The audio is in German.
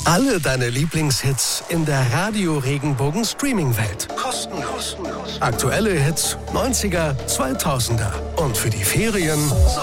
Alle deine Lieblingshits in der Radio Regenbogen Streaming-Welt. Kostenlos. Aktuelle Hits, 90er, 2000er. Und für die Ferien